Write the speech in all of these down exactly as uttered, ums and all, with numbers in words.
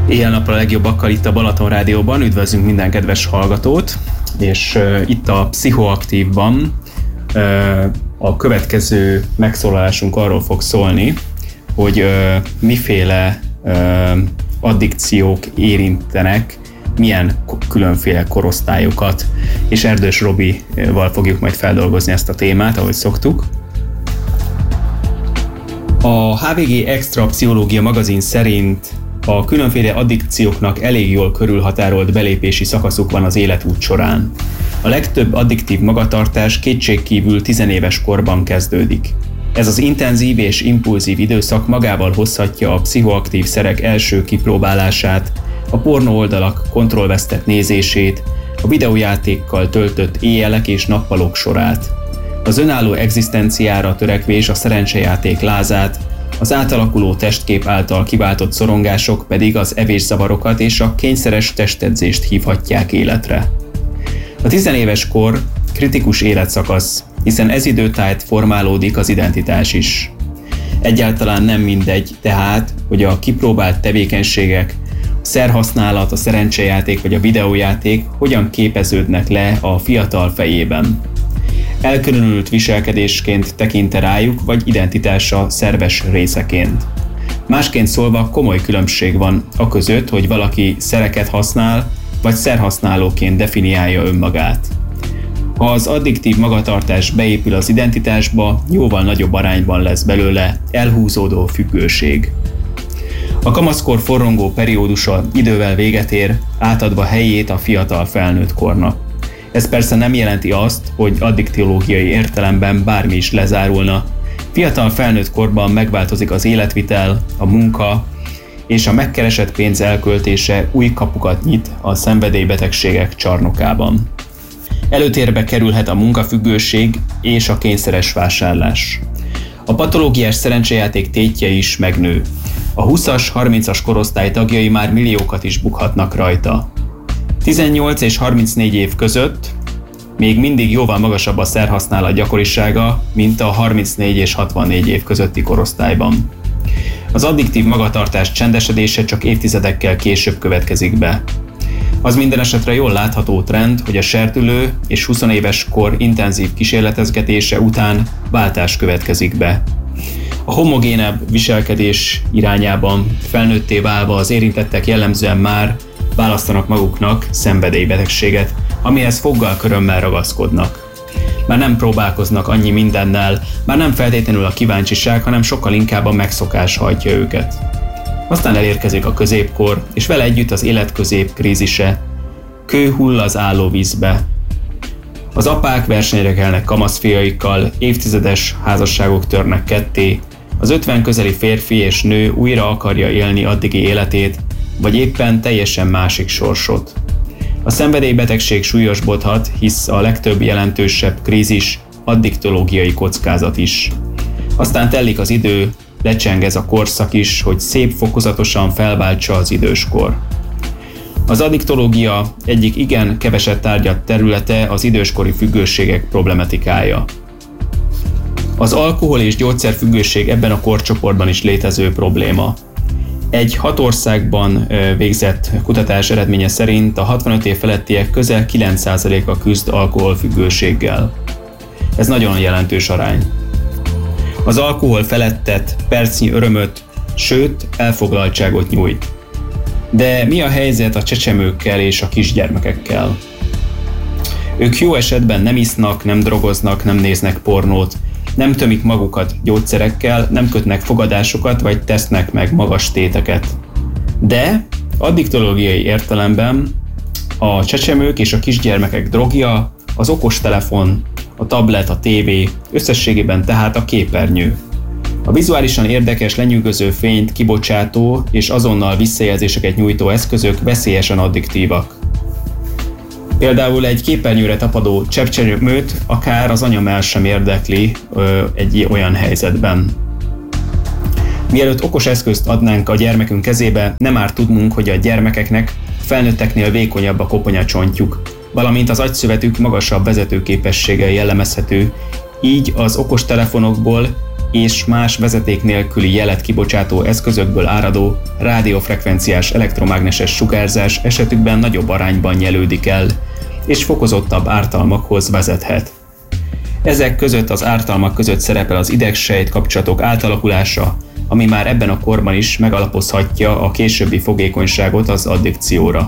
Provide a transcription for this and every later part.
Éjjel-nappal a legjobbakkal itt a Balaton Rádióban, üdvözlünk minden kedves hallgatót, és uh, itt a Pszichoaktívban uh, a következő megszólalásunk arról fog szólni, hogy uh, miféle uh, addikciók érintenek, milyen különféle korosztályokat, és Erdős Robival fogjuk majd feldolgozni ezt a témát, ahogy szoktuk. A há vé gé Extra Pszichológia magazin szerint a különféle addikcióknak elég jól körülhatárolt belépési szakaszuk van az életút során. A legtöbb addiktív magatartás kétségkívül tizenéves korban kezdődik. Ez az intenzív és impulzív időszak magával hozhatja a pszichoaktív szerek első kipróbálását, a pornó oldalak kontrollvesztett nézését, a videójátékkal töltött éjjelek és nappalok sorát, az önálló egzisztenciára törekvés, a szerencsejáték lázát, az átalakuló testkép által kiváltott szorongások pedig az evészavarokat és a kényszeres testedzést hívhatják életre. A tizenéves kor kritikus életszakasz, hiszen ez időtájt formálódik az identitás is. Egyáltalán nem mindegy tehát, hogy a kipróbált tevékenységek, a szerhasználat, a szerencsejáték vagy a videójáték hogyan képeződnek le a fiatal fejében. Elkülönült viselkedésként tekinte rájuk, vagy identitása szerves részeként. Másként szólva komoly különbség van a között, hogy valaki szereket használ, vagy szerhasználóként definiálja önmagát. Ha az addiktív magatartás beépül az identitásba, jóval nagyobb arányban lesz belőle elhúzódó függőség. A kamaszkor forrongó periódusa idővel véget ér, átadva helyét a fiatal felnőtt kornak. Ez persze nem jelenti azt, hogy addiktológiai értelemben bármi is lezárulna. Fiatal felnőtt korban megváltozik az életvitel, a munka és a megkeresett pénz elköltése új kapukat nyit a szenvedélybetegségek csarnokában. Előtérbe kerülhet a munkafüggőség és a kényszeres vásárlás. A patológiás szerencsejáték tétje is megnő. A húszas, harmincas korosztály tagjai már milliókat is bukhatnak rajta. tizennyolc és harmincnégy év között még mindig jóval magasabb a szerhasználat gyakorisága, mint a harmincnégy és hatvannégy év közötti korosztályban. Az addiktív magatartás csendesedése csak évtizedekkel később következik be. Az minden esetre jól látható trend, hogy a serdülő és húsz éves kor intenzív kísérletezgetése után váltás következik be. A homogénebb viselkedés irányában felnőtté válva az érintettek jellemzően már választanak maguknak szenvedélybetegséget, amihez foggal körömmel ragaszkodnak. Már nem próbálkoznak annyi mindennel, már nem feltétlenül a kíváncsiság, hanem sokkal inkább a megszokás hajtja őket. Aztán elérkezik a középkor, és vele együtt az életközép krízise. Kő hull az állóvízbe. Az apák versenyre kelnek kamaszfiaikkal, évtizedes házasságok törnek ketté, az ötven közeli férfi és nő újra akarja élni addigi életét, vagy éppen teljesen másik sorsot. A szenvedélybetegség súlyosbodhat, hisz a legtöbb jelentősebb krízis addiktológiai kockázat is. Aztán telik az idő, lecseng ez a korszak is, hogy szép fokozatosan felváltsa az időskor. Az addiktológia egyik igen keveset tárgyalt területe az időskori függőségek problematikája. Az alkohol- és gyógyszerfüggőség ebben a korcsoportban is létező probléma. Egy hat országban végzett kutatás eredménye szerint a hatvanöt év felettiek közel kilenc százaléka küzd alkoholfüggőséggel. Ez nagyon jelentős arány. Az alkohol felettet percnyi örömöt, sőt elfoglaltságot nyújt. De mi a helyzet a csecsemőkkel és a kisgyermekekkel? Ők jó esetben nem isznak, nem drogoznak, nem néznek pornót, nem tömik magukat gyógyszerekkel, nem kötnek fogadásokat vagy tesznek meg magas téteket. De addiktológiai értelemben a csecsemők és a kisgyermekek drogja az okostelefon, a tablet, a tévé, összességében tehát a képernyő. A vizuálisan érdekes, lenyűgöző fényt kibocsátó és azonnal visszajelzéseket nyújtó eszközök veszélyesen addiktívak. Például egy képernyőre tapadó cseppcsemőt akár az anyamell sem érdekli ö, egy olyan helyzetben. Mielőtt okos eszközt adnánk a gyermekünk kezébe, nem árt tudnunk, hogy a gyermekeknek felnőtteknél vékonyabb a koponyacsontjuk, valamint az agyszövetük magasabb vezetőképességgel jellemezhető, így az okostelefonokból és más vezeték nélküli jelet kibocsátó eszközökből áradó rádiófrekvenciás elektromágneses sugárzás esetükben nagyobb arányban nyelődik el, és fokozottabb ártalmakhoz vezethet. Ezek között az ártalmak között szerepel az idegsejt kapcsolatok átalakulása, ami már ebben a korban is megalapozhatja a későbbi fogékonyságot az addikcióra.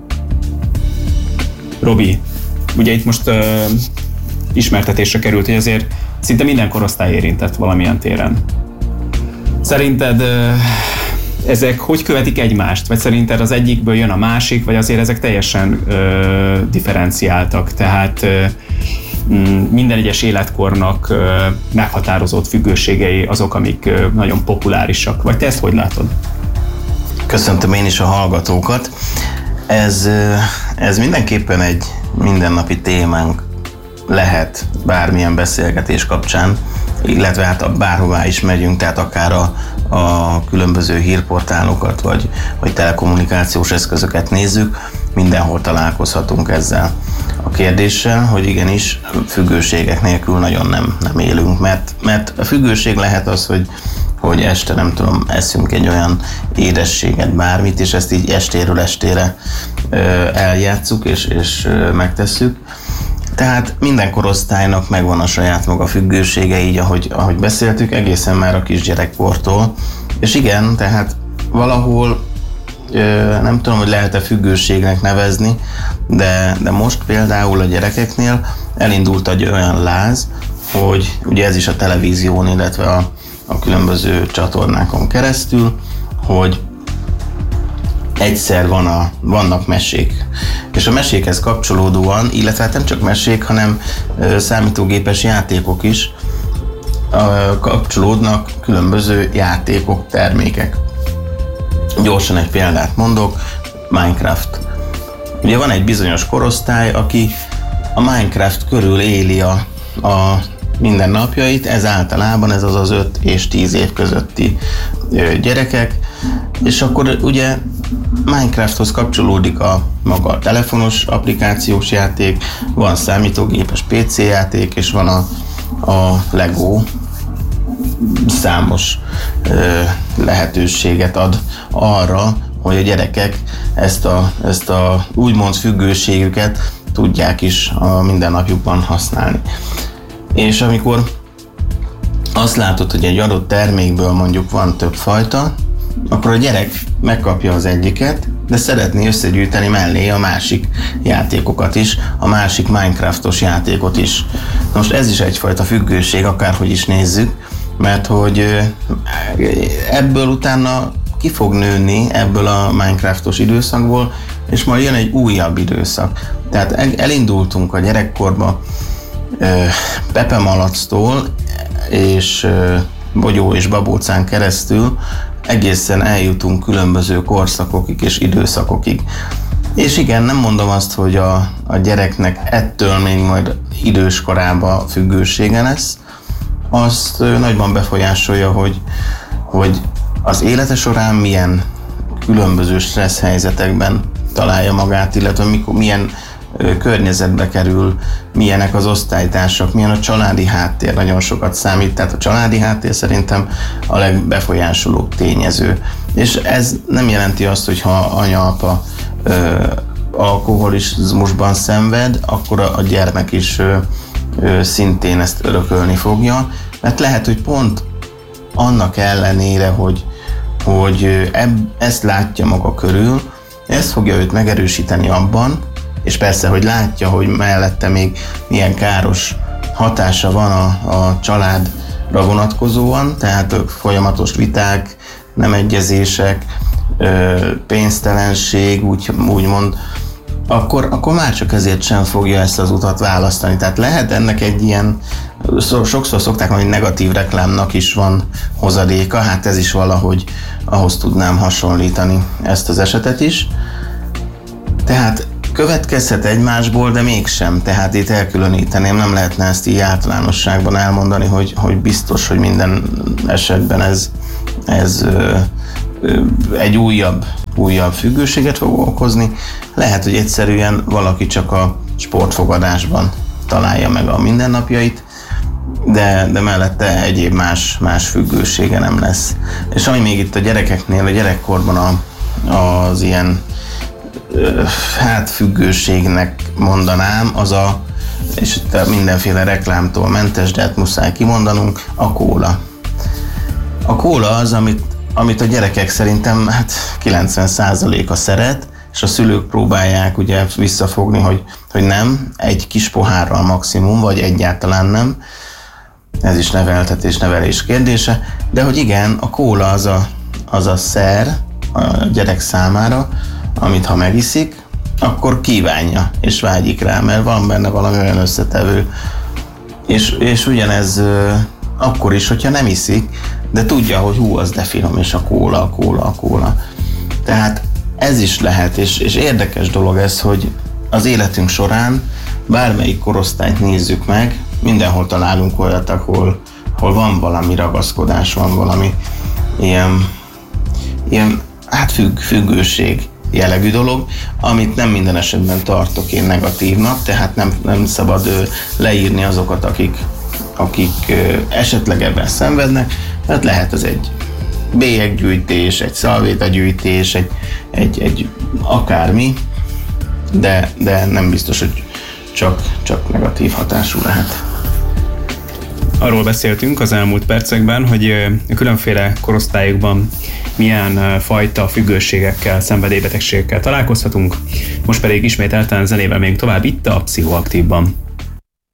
Robi, ugye itt most uh, ismertetésre került, hogy azért szinte minden korosztály érintett valamilyen téren. Szerinted uh, ezek hogy követik egymást? Vagy szerinted az egyikből jön a másik, vagy azért ezek teljesen uh, differenciáltak? Tehát uh, minden egyes életkornak uh, meghatározott függőségei azok, amik uh, nagyon populárisak. Vagy te ezt hogy látod? Köszöntöm én is a hallgatókat. Ez, ez mindenképpen egy mindennapi témánk lehet bármilyen beszélgetés kapcsán, illetve hát bárhová is megyünk, tehát akár a, a különböző hírportálokat, vagy, vagy telekommunikációs eszközöket nézzük, mindenhol találkozhatunk ezzel a kérdéssel, hogy igenis függőségek nélkül nagyon nem, nem élünk, mert, mert a függőség lehet az, hogy hogy este nem tudom, eszünk egy olyan édességet, bármit, és ezt így estéről estére ö, eljátszuk, és, és ö, megtesszük. Tehát minden korosztálynak megvan a saját maga függősége, így ahogy, ahogy beszéltük, egészen már a kisgyerekkortól. És igen, tehát valahol ö, nem tudom, hogy lehet-e függőségnek nevezni, de, de most például a gyerekeknél elindult egy olyan láz, hogy ugye ez is a televízión, illetve a a különböző csatornákon keresztül, hogy egyszer van a, vannak mesék. És a mesékhez kapcsolódóan, illetve nem csak mesék, hanem ö, számítógépes játékok is ö, kapcsolódnak különböző játékok, termékek. Gyorsan egy példát mondok, Minecraft. Ugye van egy bizonyos korosztály, aki a Minecraft körül éli a, a mindennapjait, ez általában ez az az öt és tíz év közötti gyerekek, és akkor ugye Minecrafthoz kapcsolódik a maga a telefonos applikációs játék, van számítógépes pé cé játék, és van a, a Lego, számos ö, lehetőséget ad arra, hogy a gyerekek ezt a, ezt a úgymond függőségüket tudják is a mindennapjukban használni. És amikor azt látod, hogy egy adott termékből mondjuk van több fajta, akkor a gyerek megkapja az egyiket, de szeretné összegyűjteni mellé a másik játékokat is, a másik Minecraftos játékot is. Most ez is egyfajta függőség, akárhogy is nézzük, mert hogy ebből utána ki fog nőni ebből a Minecraftos időszakból, és majd jön egy újabb időszak. Tehát elindultunk a gyerekkorba Pepe Malactól és Bogyó és Babócán keresztül egészen eljutunk különböző korszakokig és időszakokig. És igen, nem mondom azt, hogy a, a gyereknek ettől még majd idős korában függősége lesz, azt nagyban befolyásolja, hogy, hogy az élete során milyen különböző stressz helyzetekben találja magát, illetve mikor, milyen környezetbe kerül, milyenek az osztálytársak, milyen a családi háttér, nagyon sokat számít, tehát a családi háttér szerintem a legbefolyásolóbb tényező. És ez nem jelenti azt, hogy ha anya-apa ö, alkoholizmusban szenved, akkor a, a gyermek is ö, ö, szintén ezt örökölni fogja, mert lehet, hogy pont annak ellenére, hogy, hogy eb, ezt látja maga körül, ez fogja őt megerősíteni abban, és persze, hogy látja, hogy mellette még milyen káros hatása van a, a családra vonatkozóan, tehát folyamatos viták, nem egyezések, pénztelenség, úgy, úgymond, akkor, akkor már csak ezért sem fogja ezt az utat választani. Tehát lehet ennek egy ilyen, sokszor szokták mondani, hogy negatív reklámnak is van hozadéka, hát ez is valahogy ahhoz tudnám hasonlítani ezt az esetet is. Tehát következhet egymásból, de mégsem. Tehát itt elkülöníteném, nem lehetne ezt így általánosságban elmondani, hogy, hogy biztos, hogy minden esetben ez, ez ö, ö, egy újabb, újabb függőséget fog okozni. Lehet, hogy egyszerűen valaki csak a sportfogadásban találja meg a mindennapjait, de, de mellette egyéb más, más függősége nem lesz. És ami még itt a gyerekeknél, a gyerekkorban a, az ilyen hát függőségnek mondanám, az a, és mindenféle reklámtól mentes, de hát muszáj kimondanunk, a kóla. A kóla az, amit, amit a gyerekek szerintem hát kilencven százaléka szeret, és a szülők próbálják ugye visszafogni, hogy, hogy nem, egy kis pohárral maximum, vagy egyáltalán nem. Ez is neveltetés, nevelés kérdése. De hogy igen, a kóla az a, az a szer a gyerek számára, amit ha megiszik, akkor kívánja és vágyik rá, mert van benne valami olyan összetevő. És, és ugyanez ö, akkor is, hogyha nem iszik, de tudja, hogy hú, az de finom, és a kóla, a kóla, a kóla. Tehát ez is lehet, és, és érdekes dolog ez, hogy az életünk során bármelyik korosztályt nézzük meg, mindenhol találunk olyat, ahol, ahol van valami ragaszkodás, van valami ilyen, ilyen hát függ, függőség jellegű dolog, amit nem minden esetben tartok én negatívnak, tehát nem, nem szabad ö, leírni azokat, akik, akik ö, esetleg ebben szenvednek, tehát lehet az egy bélyeggyűjtés, egy szalvétagyűjtés, egy, egy, egy akármi, de, de nem biztos, hogy csak, csak negatív hatású lehet. Arról beszéltünk az elmúlt percekben, hogy a különféle korosztályokban milyen fajta függőségekkel, szenvedélybetegségekkel találkozhatunk. Most pedig ismételten zenével még tovább itt a Pszichoaktívban.